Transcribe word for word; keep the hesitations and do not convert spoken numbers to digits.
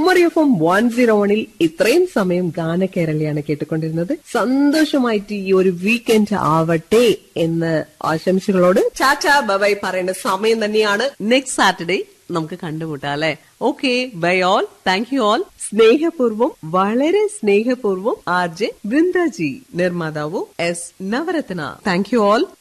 കുമറി F M one zero വണിൽ ഇത്രയും സമയം ഗാനകേരളയാണ് കേട്ടുകൊണ്ടിരുന്നത്. സന്തോഷമായിട്ട് ഈ ഒരു വീക്കെൻഡ് ആവട്ടെ എന്ന് ആശംസകളോട് ചാച്ചാ ബൈ പറയേണ്ട സമയം തന്നെയാണ്. നെക്സ്റ്റ് സാറ്റർഡേ നമുക്ക് കണ്ടുമുട്ടാം അല്ലെ? Okay, by all, thank you all. സ്നേഹപൂർവം, വളരെ സ്നേഹപൂർവം ആർ ജെ ബൃന്ദാജി, നിർമ്മാതാവ് S Navratna. Thank you all.